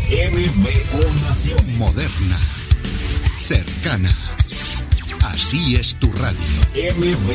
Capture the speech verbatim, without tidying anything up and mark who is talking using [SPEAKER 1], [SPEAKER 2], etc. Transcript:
[SPEAKER 1] M B O Naciones.
[SPEAKER 2] Moderna. Cercana. Así es tu radio.
[SPEAKER 1] M B